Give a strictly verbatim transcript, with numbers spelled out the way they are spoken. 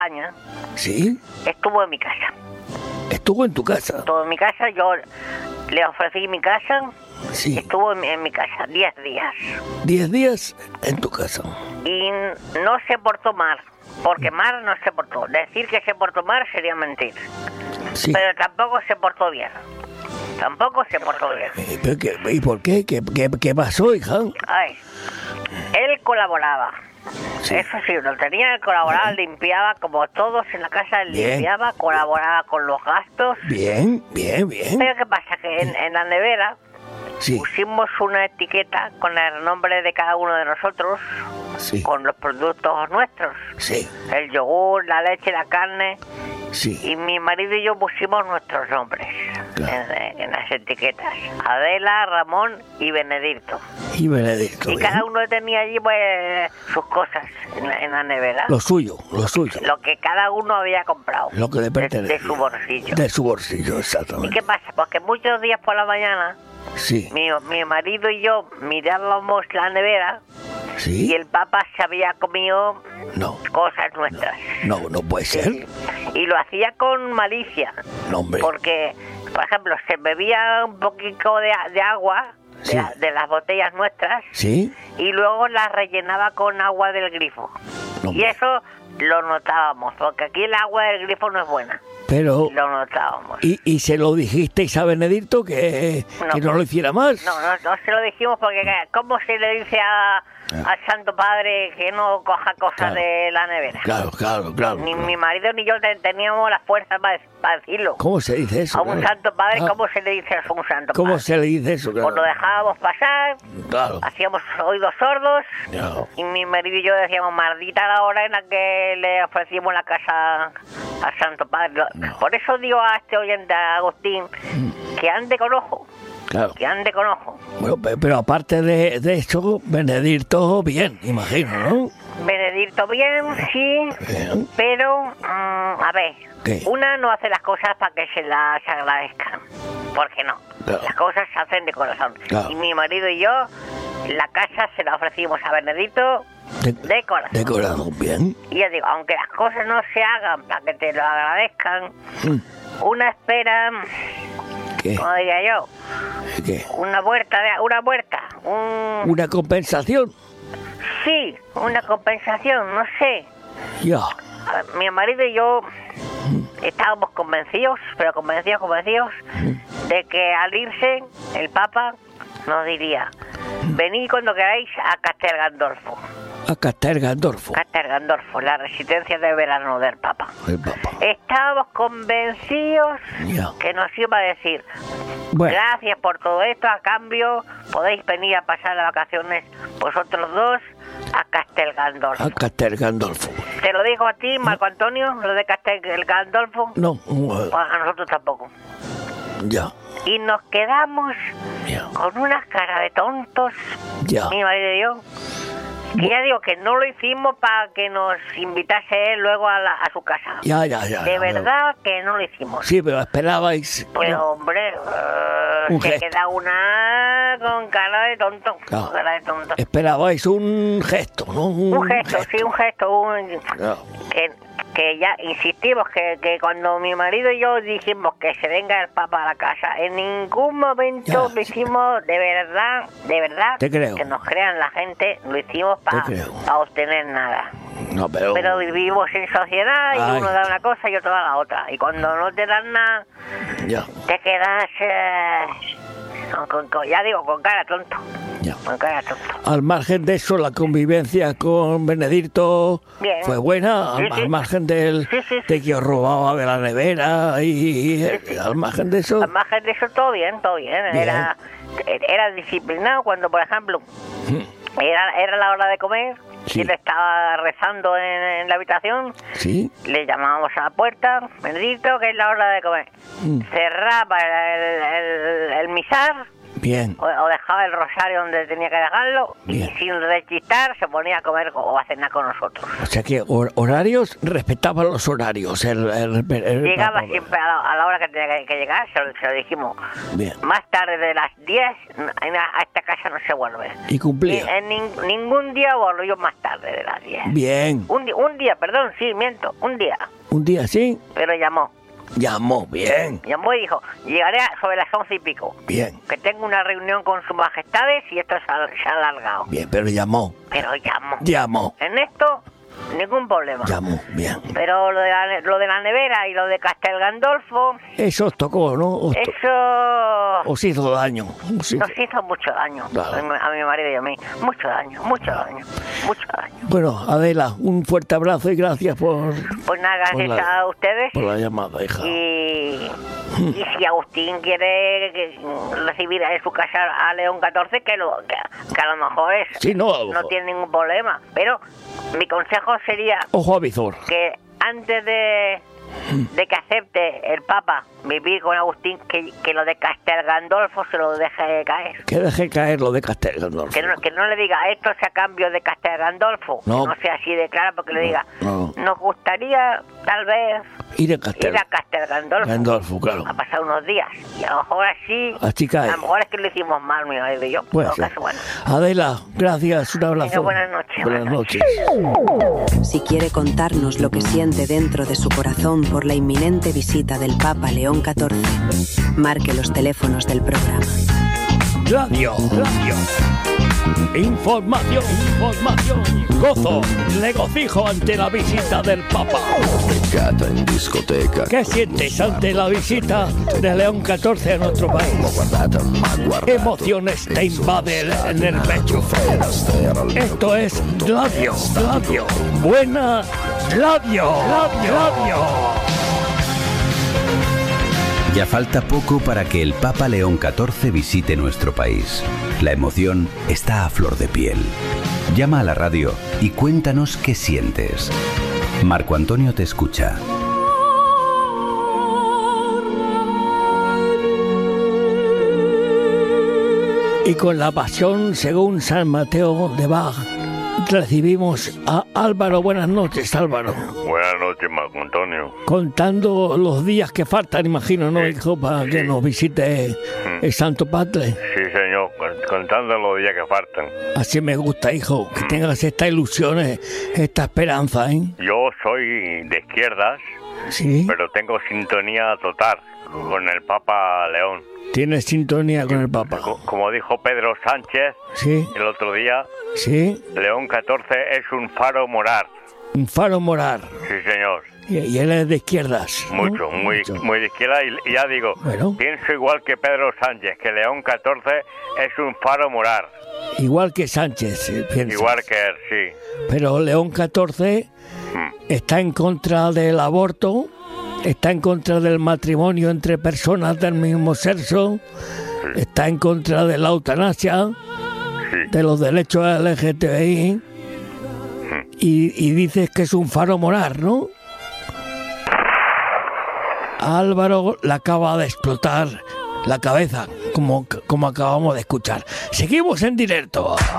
años, ¿Sí? estuvo en mi casa. ¿Estuvo en tu casa? Estuvo en mi casa, yo le ofrecí mi casa, Sí. estuvo en, en mi casa diez días. Diez días en tu casa. Y no se portó mal, porque mal no se portó. Decir que se portó mal sería mentir. Sí. Pero tampoco se portó bien. Tampoco se portó bien. Eh, pero qué- ¿Y por qué? ¿Qué, qué, qué pasó, hija? Ay, él colaboraba. Sí. Eso sí, lo tenía, él colaboraba, limpiaba, como todos en la casa, él Bien. limpiaba, colaboraba con los gastos. Bien, bien, bien. Pero ¿qué pasa? Que en, en la nevera Sí, pusimos una etiqueta con el nombre de cada uno de nosotros, sí, con los productos nuestros. sí, El yogur, la leche, la carne. sí. Y mi marido y yo pusimos nuestros nombres Claro. en, en las etiquetas. Adela, Ramón y Benedicto. Y Benedicto, Y bien. cada uno tenía allí pues sus cosas en la, en la nevera. Lo suyo, lo suyo. Lo que cada uno había comprado. Lo que le de, pertenece. de su bolsillo. De su bolsillo, ¿Y exactamente. qué pasa? Porque muchos días por la mañana Sí, mi, mi marido y yo mirábamos la nevera y sí. el Papa se había comido No, cosas nuestras. no, no puede ser. Y lo hacía con malicia. No, hombre. Porque, por ejemplo, se bebía un poquito de, de agua de, Sí. la- de las botellas nuestras ¿Sí? y luego las rellenaba con agua del grifo. No, Y hombre. eso lo notábamos, porque aquí el agua del grifo no es buena. Pero... Lo notábamos. ¿Y, y se lo dijisteis a Benedicto que No. que no lo hiciera más? No, no, no se lo dijimos porque ¿cómo se le dice a, al Santo Padre que no coja cosas Claro. de la nevera? Claro, claro, claro. Ni claro. mi marido ni yo te- teníamos la fuerza para, para decirlo. ¿Cómo se dice eso? A un Claro. Santo Padre, Ah, ¿cómo se le dice a un Santo ¿Cómo Padre? se le dice eso? Claro. Pues lo dejábamos pasar, Claro. hacíamos oídos sordos No. y mi marido y yo decíamos, maldita la hora en la que le ofrecimos la casa al Santo Padre. Lo- No. Por eso digo a este oyente, a Agustín, que ande con ojo, Claro. que ande con ojo. Bueno, pe- pero aparte de, de eso, Benedicto, bien, imagino, ¿no? Benedicto bien, sí, Bien. pero, mm, a ver, ¿Qué? una no hace las cosas para que se las agradezcan, porque no, Claro. las cosas se hacen de corazón. Claro. Y mi marido y yo, la casa se la ofrecimos a Benedicto De, de corazón. de corazón, bien. Y yo digo, aunque las cosas no se hagan para que te lo agradezcan, Mm, una espera, ¿Qué? como diría yo, ¿Qué? una puerta, de, una puerta, un... ¿Una compensación? Sí, una compensación, no sé. Ya. A ver, mi marido y yo estábamos convencidos, pero convencidos, convencidos, de que al irse el Papa nos diría, venid cuando queráis a Castel Gandolfo. A Castel Gandolfo, Castel Gandolfo, la residencia de verano del Papa. el Papa. Estábamos convencidos Ya. que nos iba a decir, Bueno, gracias por todo esto, a cambio podéis venir a pasar las vacaciones vosotros dos a Castel Gandolfo. a Castel Gandolfo. ¿Te lo digo a ti, Marco Antonio, lo de Castel Gandolfo? No, uh, Pues a nosotros tampoco. ya, Y nos quedamos ya, con unas caras de tontos, ya. mi marido y yo. Que ya digo que no lo hicimos para que nos invitase él luego a, la- a su casa. Ya, ya, ya. De ya, verdad que no lo hicimos. Sí, pero esperabais. Pero ¿no? hombre, eh, Un se gesto. queda una con cara de tonto. Claro. Con cara de tonto. Esperabais un gesto, ¿no? Un gesto, sí, un gesto. Un, Claro. que, que ya insistimos que, que cuando mi marido y yo dijimos que se venga el Papa a la casa, en ningún momento Ya. lo hicimos de verdad, de verdad, Te creo. que nos crean la gente, lo hicimos para Te creo. obtener nada. No, pero. Pero vivimos en sociedad y Ay. uno da una cosa y otro da la otra. Y cuando no te dan nada, Ya, te quedas, eh, con- con- con- ya digo, con cara tonto, ya. con cara tonto. Al margen de eso, la convivencia con Benedicto Bien. fue buena. Sí, al, sí. al margen del, Sí, sí, sí. de que os robaba de la nevera y, y- al margen de eso. Al margen de eso, todo bien, todo bien. Bien. Era, era disciplinado cuando, por ejemplo, era, era la hora de comer Sí. y él estaba rezando en, en la habitación, Sí, le llamábamos a la puerta, Benedicto, que es la hora de comer. Mm. Cerraba el, el, el misal Bien. O, o dejaba el rosario donde tenía que dejarlo. Bien. Y sin rechistar se ponía a comer o a cenar con nosotros. O sea que hor- horarios, respetaba los horarios. El, el- el- el Llegaba Papa. siempre a la, a la hora que tenía que, que llegar, se lo, se lo dijimos. Bien. Más tarde de las diez, en a, a esta casa no se vuelve. Y cumplía. Ni- en nin- ningún día volvió más tarde de las diez. Bien. Un, di- un día, perdón, sí, miento, un día. Un día sí, Pero llamó. llamó. Bien. Llamó y dijo, llegaré a- sobre las once y pico. Bien. Que tengo una reunión con sus majestades y esto se ha, se ha alargado. Bien, pero llamó. Pero llamó. Llamó. En esto, ningún problema. Llamó. Bien. Pero lo de, la, lo de la nevera y lo de Castel Gandolfo, Eso os tocó, ¿no? Os, to- eso os hizo daño. Os hizo- nos hizo mucho daño. Claro. A mi- a mi marido y a mí. Mucho daño, mucho daño, mucho daño. Bueno, Adela, un fuerte abrazo y gracias por, Pues nada, gracias Por la- a ustedes. por la llamada, hija. Y, y si Agustín quiere que- recibir en su casa a León catorce, que, lo, que, que a lo mejor es, Sí, no, a lo no mejor. tiene ningún problema. Pero mi consejo sería Ojo a visor. que antes de, de que acepte el Papa vivir con Agustín, que, que lo de Castel Gandolfo se lo deje caer. Que deje caer lo de Castel Gandolfo. Que no, que no le diga esto es a cambio de Castel Gandolfo. No. Que no sea así de claro, porque le diga, no. nos gustaría tal vez Ir a Castel ir a Castel Gandolfo. Gandolfo, claro. A pasar unos días. Y a lo mejor así. Así cae. A lo mejor es que lo hicimos mal, mi marido y yo. Puede En todo ser. caso, bueno. Adela, gracias, un abrazo. Venga, buenas noches, Buenas buenas noches. Si quiere contarnos lo que siente dentro de su corazón por la inminente visita del Papa León catorce, marque los teléfonos del programa. Radio, radio. Información, información. Gozo, regocijo ante la visita del Papa. Beccata in discoteca. ¿Qué sientes ante la visita de León catorce a nuestro L'ho país? guardata, m'ha ¿Qué guardato. emociones te invade en el pecho? Esto es radio, radio. Buena radio, radio, radio. Ya falta poco para que el Papa León catorce visite nuestro país. La emoción está a flor de piel. Llama a la radio y cuéntanos qué sientes. Marco Antonio te escucha. Y con la pasión según San Mateo de Bach recibimos a Álvaro. Buenas noches, Álvaro. Buenas noches, Marco Antonio. Contando los días que faltan, imagino, ¿no, hijo? Para que nos visite el Santo Padre. Sí, señor, con- contando los días que faltan. Así me gusta, hijo, que tengas esta ilusión, eh, esta esperanza, ¿eh? Yo soy de izquierdas, Sí, pero tengo sintonía total con el Papa León. tienes sintonía con el Papa. Co- Como dijo Pedro Sánchez Sí, el otro día, sí, León catorce es un faro moral. un faro morar. Sí, señor. Y, y él es de izquierdas, ¿no? Mucho, muy, Mucho. muy de izquierda. Y, y ya digo, Bueno. pienso igual que Pedro Sánchez, que León catorce es un faro moral. Igual que Sánchez, eh, piensas. Igual que él, sí. Pero León catorce está en contra del aborto, está en contra del matrimonio entre personas del mismo sexo, está en contra de la eutanasia, Sí. de los derechos L G T B I, y, y dices que es un faro moral, ¿no? A Álvaro le acaba de explotar la cabeza, como, como acabamos de escuchar. Seguimos en directo.